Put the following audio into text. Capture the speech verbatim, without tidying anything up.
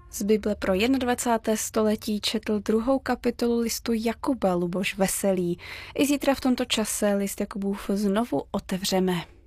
Z Bible pro dvacáté první století četl druhou kapitolu listu Jakuba Luboš Veselý. I zítra v tomto čase list Jakubův znovu otevřeme.